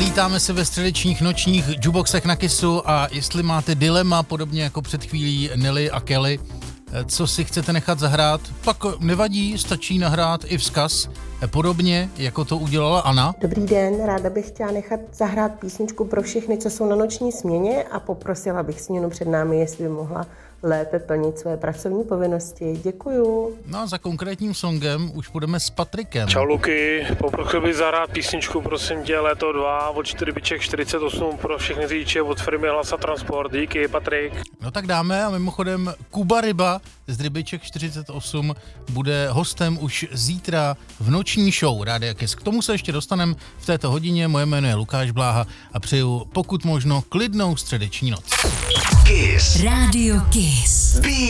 Lítáme se ve středečních nočních jukeboxech na Kissu a jestli máte dilema, podobně jako před chvílí Nelly a Kelly, co si chcete nechat zahrát, pak nevadí, stačí nahrát i vzkaz, podobně jako to udělala Anna. Dobrý den, ráda bych chtěla nechat zahrát písničku pro všechny, co jsou na noční směně a poprosila bych směnu před námi, jestli by mohla lépe plnit své pracovní povinnosti. Děkuju. No a za konkrétním songem už půjdeme s Patrikem. Čau Luky, poprosil bych zahrát písničku, prosím tě, Léto 2 od 4biček48 pro všechny řidiče od firmy Hlasa Transport. Díky, Patrik. No tak dáme a mimochodem Kuba Ryba z Rybiček 48 bude hostem už zítra v noční show Rádia Kiss. K tomu se ještě dostaneme v této hodině. Moje jméno je Lukáš Bláha a přeju pokud možno klidnou středeční noc. Kiss. Rádio Kiss.